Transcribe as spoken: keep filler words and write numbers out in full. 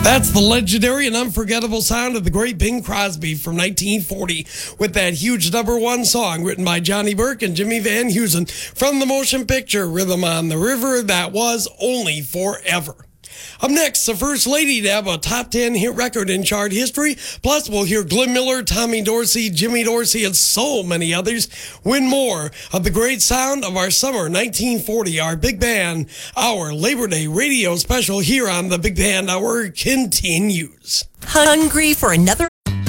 That's the legendary and unforgettable sound of the great Bing Crosby from nineteen forty with that huge number one song written by Johnny Burke and Jimmy Van Heusen from the motion picture Rhythm on the River that was Only Forever. Up next, the first lady to have a top ten hit record in chart history. Plus, we'll hear Glenn Miller, Tommy Dorsey, Jimmy Dorsey, and so many others win more of the great sound of our summer nineteen forty, our Big Band, our Labor Day radio special here on the Big Band Hour continues. Hungry for another